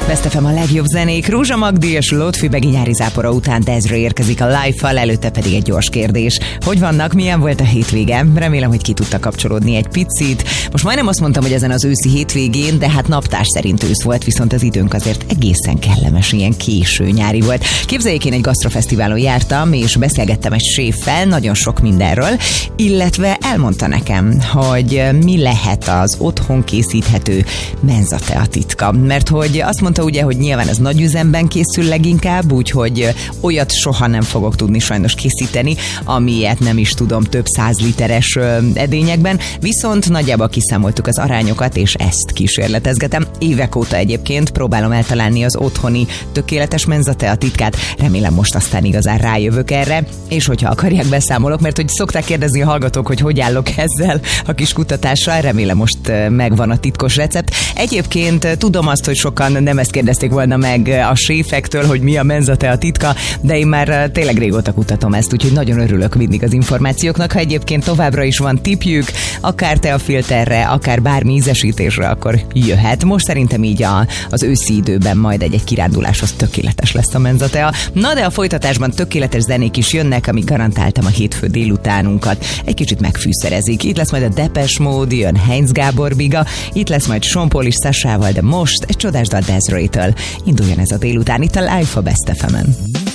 Best FM a legjobb zenék. Rózsa Magdi és Lotfi nyári zápora után Desiree érkezik a live-val, előtte pedig egy gyors kérdés. Hogy vannak, milyen volt a hétvége? Remélem, hogy ki tudta kapcsolódni egy picit. Most majdnem azt mondtam, hogy ezen az őszi hétvégén, de hát naptár szerint ősz volt, viszont az időnk azért egészen kellemes, ilyen késő nyári volt. Képzeljék, én egy gasztrofesztiválon jártam, és beszélgettem egy séffel nagyon sok mindenről, illetve elmondta nekem, hogy mi lehet az otthon készíthető menzatea titka. Mert hogy azt mondta ugye, hogy nyilván ez nagy üzemben készül leginkább, úgyhogy olyat soha nem fogok tudni sajnos készíteni, amilyet nem is tudom, több 100 literes edényekben, viszont nagyjából kiszámoltuk az arányokat, és ezt kísérletezgetem. Évek óta egyébként próbálom eltalálni az otthoni tökéletes menzatea titkát, remélem most aztán igazán rájövök erre, és hogyha akarják, beszámolok, mert hogy szokták kérdezni a hallgatók, hogy állok ezzel a kis kutatással, remélem most megvan a titkos recept. Egyébként tudom azt, hogy sokan nem ezt kérdezték volna meg a séfektől, hogy mi a menzatea titka, de én már tényleg régóta kutatom ezt, úgyhogy nagyon örülök mindig az információknak. Ha egyébként továbbra is van tippjük, akár teafilterre, akár bármi ízesítésre, akkor jöhet. Most szerintem így az őszi időben majd egy kiránduláshoz tökéletes lesz a menzatea. Na de a folytatásban tökéletes zenék is jönnek, ami garantáltam a hétfő délutánunkat egy kicsit megfűszerezik. Itt lesz majd a Depeche Mode, jön Heinz Gábor Biga, itt lesz majd Sean Paul és Sasával, de most egy csodás dal Desiree-től. Induljon ez a délután itt a Live a Best FM-en.